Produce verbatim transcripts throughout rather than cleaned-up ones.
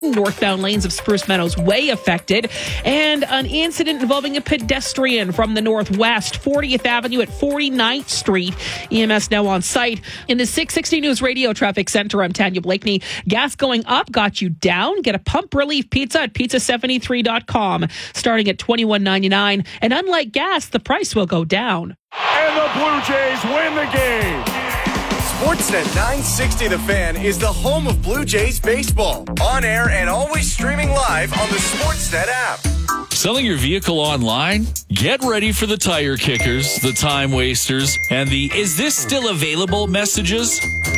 Northbound lanes of Spruce Meadows Way affected, and an incident involving a pedestrian from the northwest, fortieth Avenue at forty-ninth Street. E M S now on site. In the six sixty News Radio Traffic Center, I'm Tanya Blakeney. Gas going up got you down. Get a pump relief pizza at pizza seventy-three dot com, starting at twenty-one ninety-nine. And unlike gas, the price will go down. And the Blue Jays win the game. Sportsnet nine sixty The Fan is the home of Blue Jays baseball. On air and always streaming live on the Sportsnet app. Selling your vehicle online? Get ready for the tire kickers, the time wasters, and the "is this still available" messages.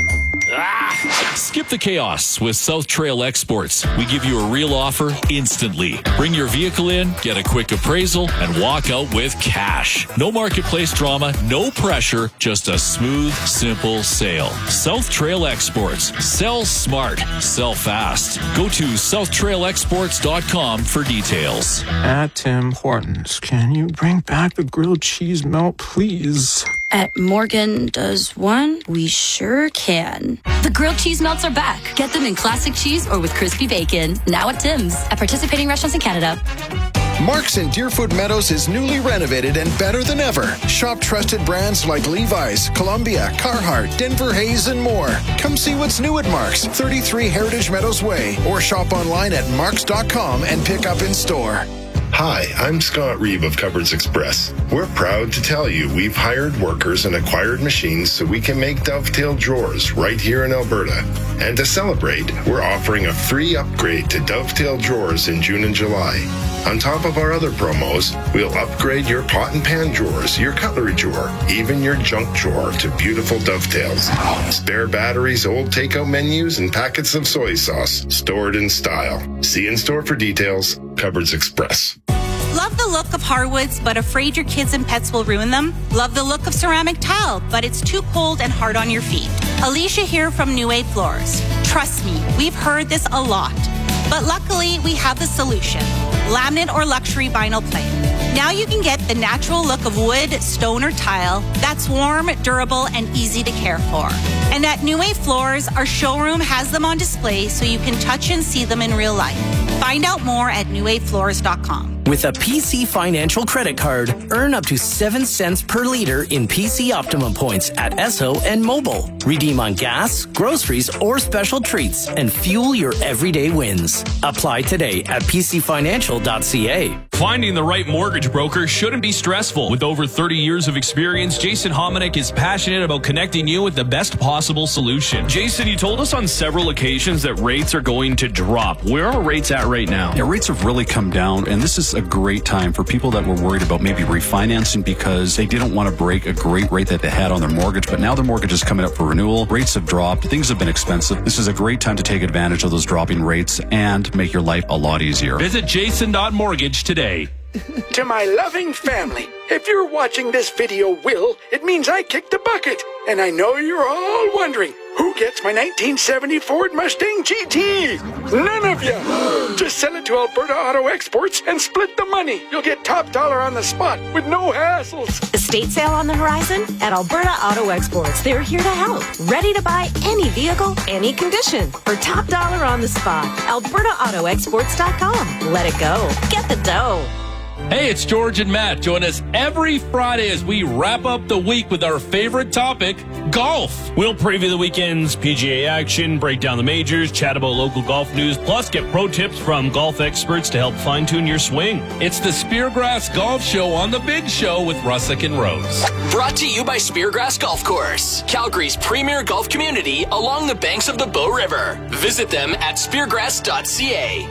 Ah, skip the chaos with South Trail Exports. We give you a real offer instantly. Bring your vehicle in, get a quick appraisal, and walk out with cash. No marketplace drama, no pressure, just a smooth, simple sale. South Trail Exports. Sell smart, sell fast. Go to south trail exports dot com for details. At Tim Hortons, can you bring back the grilled cheese melt, please? At Morgan Does One, we sure can. The grilled cheese melts are back. Get them in classic cheese or with crispy bacon. Now at Tim's. At participating restaurants in Canada. Mark's in Deerfoot Meadows is newly renovated and better than ever. Shop trusted brands like Levi's, Columbia, Carhartt, Denver Hayes, and more. Come see what's new at Mark's, thirty-three Heritage Meadows Way, or shop online at marks dot com and pick up in store. Hi, I'm Scott Reeve of Cupboards Express. We're proud to tell you we've hired workers and acquired machines so we can make dovetail drawers right here in Alberta. And to celebrate, we're offering a free upgrade to dovetail drawers in June and July. On top of our other promos, we'll upgrade your pot and pan drawers, your cutlery drawer, even your junk drawer to beautiful dovetails. Spare batteries, old takeout menus, and packets of soy sauce stored in style. See in store for details. Cupboards Express. Love the look of hardwoods, but afraid your kids and pets will ruin them? Love the look of ceramic tile, but it's too cold and hard on your feet? Alicia here from New Wave Floors. Trust me, we've heard this a lot. But luckily, we have the solution. Laminate or luxury vinyl plank. Now you can get the natural look of wood, stone, or tile that's warm, durable, and easy to care for. And at New Wave Floors, our showroom has them on display so you can touch and see them in real life. Find out more at new wave floors dot com. With a P C Financial credit card, earn up to seven cents per liter in P C Optimum points at Esso and Mobile. Redeem on gas, groceries, or special treats and fuel your everyday wins. Apply today at p c financial dot c a. Finding the right mortgage broker shouldn't be stressful. With over thirty years of experience, Jason Hominick is passionate about connecting you with the best possible solution. Jason, you told us on several occasions that rates are going to drop. Where are rates at right now? Yeah, rates have really come down, and this is a great time for people that were worried about maybe refinancing because they didn't want to break a great rate that they had on their mortgage, but now their mortgage is coming up for renewal. Rates have dropped. Things have been expensive. This is a great time to take advantage of those dropping rates and make your life a lot easier. Visit jason dot mortgage today. To my loving family, if you're watching this video, Will, it means I kicked the bucket. And I know you're all wondering, who gets my nineteen seventy Ford Mustang G T? None of you. Just sell it to Alberta Auto Exports and split the money. You'll get top dollar on the spot with no hassles. Estate sale on the horizon? At Alberta Auto Exports, they're here to help. Ready to buy any vehicle, any condition, for top dollar on the spot. alberta auto exports dot com. Let it go. Get the dough. Hey, it's George and Matt. Join us every Friday as we wrap up the week with our favorite topic, golf. We'll preview the weekend's P G A action, break down the majors, chat about local golf news, plus get pro tips from golf experts to help fine-tune your swing. It's the Speargrass Golf Show on The Big Show with Russick and Rose. Brought to you by Speargrass Golf Course, Calgary's premier golf community along the banks of the Bow River. Visit them at speargrass dot c a.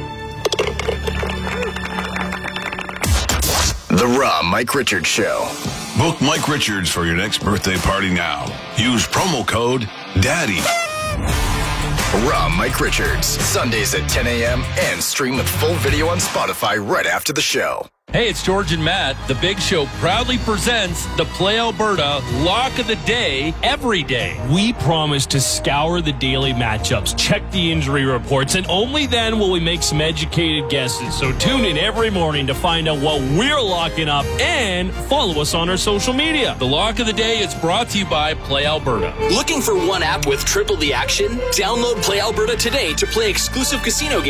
The Raw Mike Richards Show. Book Mike Richards for your next birthday party now. Use promo code DADDY. Raw Mike Richards, Sundays at ten a.m. and stream with full video on Spotify right after the show. Hey, it's George and Matt. The Big Show proudly presents the Play Alberta Lock of the Day every day. We promise to scour the daily matchups, check the injury reports, and only then will we make some educated guesses. So tune in every morning to find out what we're locking up and follow us on our social media. The Lock of the Day is brought to you by Play Alberta. Looking for one app with triple the action? Download Play Alberta today to play exclusive casino games